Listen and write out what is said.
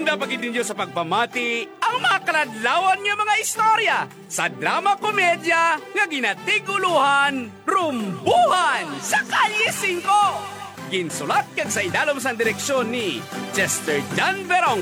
Handa pagid ninyo sa pagpamati ang mga kaladlawan nga mga istorya sa drama komedya nga ginatiguluhan, Rumbuhan sa Kalye 5. Ginsulat kag sa idalom sang direksyon ni Chester John Verong